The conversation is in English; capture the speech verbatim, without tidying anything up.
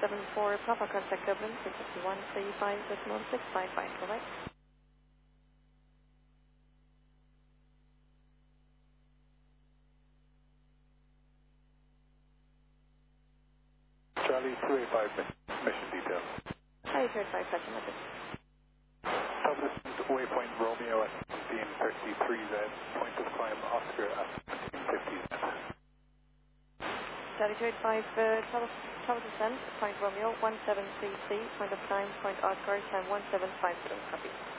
seven four, Papa contact Dublin, six one three five decimal six five five, correct? Charlie two eight five, mission details. Charlie two eight five, second message. Top distance waypoint Romeo at seventeen thirty-three Z, point of climb Oscar at seventeen fifty Z. Charlie two eight five, uh, travel, travel descent, point Romeo, one seven three C, point of climb, point Oscar, time one seven five zero, copy.